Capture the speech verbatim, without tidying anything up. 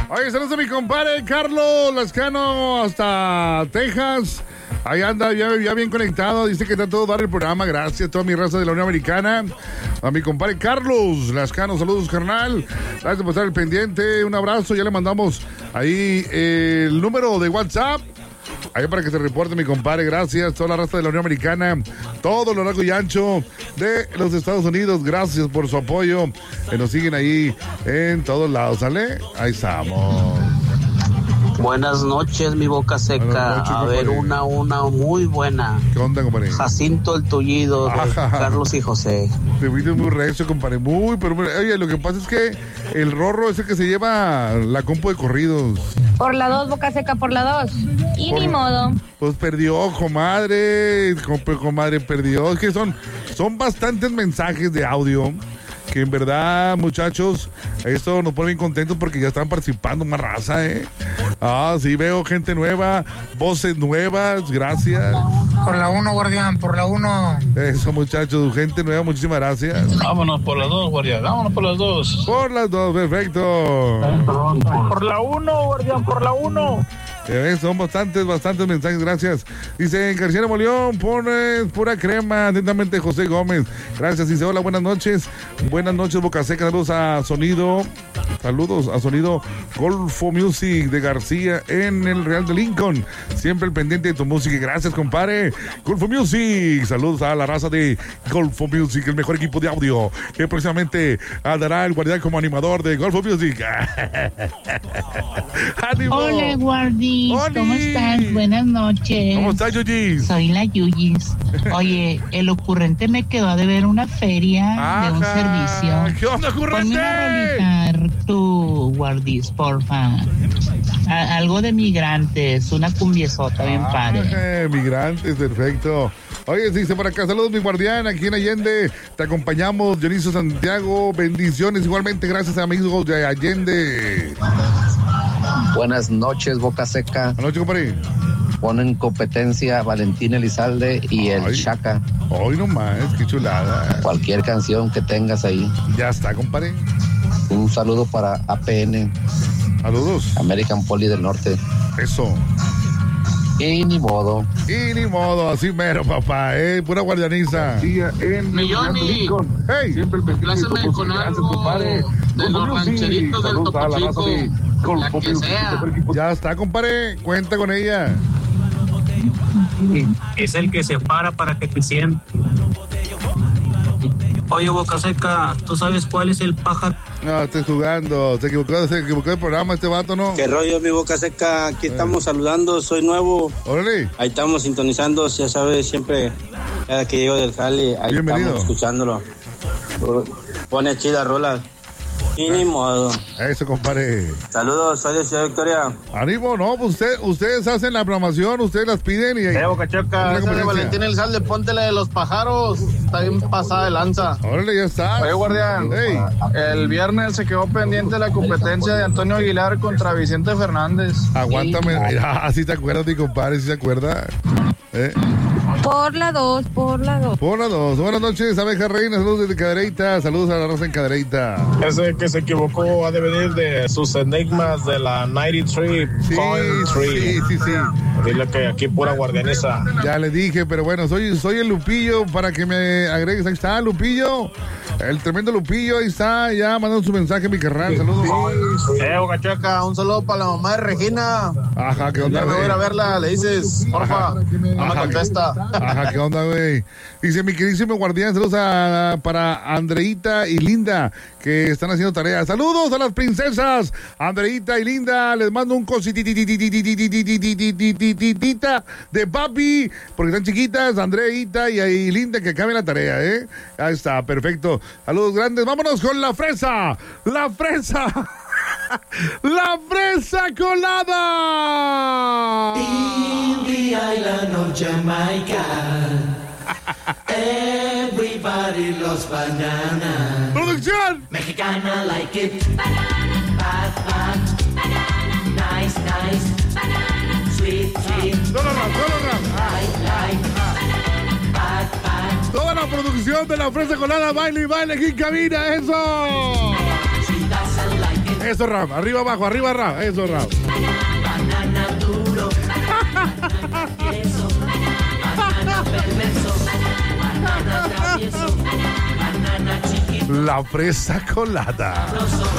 Oye, saludos a mi compadre Carlos Lascano hasta Texas. Ahí anda, ya, ya bien conectado. Dice que está todo dar el programa. Gracias a toda mi raza de la Unión Americana. A mi compadre Carlos Lascano, saludos, carnal. Gracias por estar al pendiente. Un abrazo. Ya le mandamos ahí eh, el número de WhatsApp. Ahí para que se reporte mi compadre, gracias, toda la raza de la Unión Americana, todo lo largo y ancho de los Estados Unidos, gracias por su apoyo, que nos siguen ahí en todos lados, ¿sale? Ahí estamos. Buenas noches, mi boca seca. Noches, a ver, una, una muy buena. ¿Qué onda, compadre? Jacinto el Tullido, de Ajá. Carlos y José. Te viste muy recio, compadre, muy, pero oye, lo que pasa es que el Rorro es el que se lleva la compu de corridos. Por la dos, boca seca, por la dos. Y por, ni modo. Pues perdió, comadre, comadre, perdió. Es que son, son bastantes mensajes de audio. Que en verdad, muchachos, esto nos pone bien contentos porque ya están participando más raza, ¿eh? Ah, sí, veo gente nueva, voces nuevas, gracias. Por la uno, guardián, por la uno. Eso, muchachos, gente nueva, muchísimas gracias. Vámonos por las dos, guardián, vámonos por las dos. Por las dos, perfecto. Por la uno, guardián, por la uno. Eh, son bastantes, bastantes mensajes, gracias. Dice, García Molión, pone pura crema, atentamente José Gómez. Gracias, dice, hola, buenas noches. Buenas noches, Boca Seca, saludos a Sonido, saludos a Sonido Golfo Music de García en el Real de Lincoln. Siempre el pendiente de tu música. Gracias, compadre. Golfo Music, saludos a la raza de Golfo Music, el mejor equipo de audio que próximamente dará el guardián como animador de Golfo Music. ¡Ánimo! Hola, guardián. ¿Cómo estás? Buenas noches. ¿Cómo estás, Yuyis? Soy la Yuyis. Oye, el ocurrente me quedó a deber una feria Ajá. de un servicio. ¿Qué onda, ocurrente? Ponme a realizar tu guardis, porfa. A- algo de migrantes, una cumbiesota bien ah, padre. Migrantes, perfecto. Oye, dice por acá, saludos mi guardián, aquí en Allende, te acompañamos, Dionisio Santiago, bendiciones, igualmente gracias a amigos de Allende. Buenas noches, Boca Seca. Buenas noches, compadre. Ponen competencia Valentín Elizalde y el Chaca. Hoy nomás, qué chulada. Cualquier canción que tengas ahí. Ya está, compadre. Un saludo para A P N. Saludos. American Poli del Norte. Eso. Y ni modo. Y ni modo, así mero, papá, eh, pura guardianiza. Milloni, hey, siempre pláceme con algo de los rancheritos del Topo Chico, la que sea. Ya está, compadre, cuenta con ella. Es el que se para para que te sientas. Oye, Boca Seca, ¿tú sabes cuál es el pájaro? No, estoy jugando. Se equivocó, se equivocó el programa este vato, ¿no? ¿Qué rollo, mi Boca Seca? Aquí estamos eh. saludando, soy nuevo. Órale. Ahí estamos sintonizando, ya sabes, siempre, cada que llego del jale, ahí Bienvenido. Estamos escuchándolo. Pone chida rola. Y ni modo. Eso, compadre. Saludos, soy de Ciudad Victoria. Ánimo, no, pues usted, ustedes hacen la programación, ustedes las piden y... Eh, Boca Checa, esa de Valentín Elizalde, ponte la de los pájaros, está bien pasada de lanza. Órale, ya está. Oye, guardián, hey. El viernes se quedó pendiente la competencia de Antonio Aguilar contra Vicente Fernández. Aguántame, ah, sí te acuerdas, mi compadre, sí se acuerda. ¿Eh? Por la dos, por la dos. Por la dos. Buenas noches, abeja reina, saludos desde Cadereyta, saludos a la raza en Cadereyta. Ese que se equivocó ha de venir de sus enigmas de la noventa y tres sí, sí, sí, sí. Dile que aquí pura guardianiza. Ya le dije, pero bueno, soy, soy el Lupillo para que me agregues. Ahí está, Lupillo. El tremendo Lupillo, ahí está, ya mandando su mensaje, mi carnal. Saludos. Sí. Eh, Boca Checa, un saludo para la mamá de Regina. Ajá, ¿qué onda, güey? Voy a ir a verla, le dices, porfa, no me contesta. Ajá, ¿qué onda, güey? Dice mi queridísimo guardián, saludos a, para Andreita y Linda, que están haciendo tareas. Saludos a las princesas, Andreita y Linda, les mando un cosititita de papi, porque están chiquitas, Andreita y Linda, que acaben la tarea, ¿eh? Ahí está, perfecto. Saludos grandes, vámonos con la fresa, la fresa. ¡La fresa colada! In the island of Jamaica, everybody loves banana. ¡Producción! Mexicana like it. Banana. Bad, bad. Banana. Nice, nice. Banana. Sweet, sweet. Solo rap, solo rap. Like, like. Banana. Bad, bad. Toda la producción de la fresa colada, baile y baile aquí en cabina, eso. Eso, Ram. Arriba, abajo, arriba, Ram. Eso, Ram. Banana duro, banana queso, banana perverso, banana travieso, banana chiquito. La fresa colada.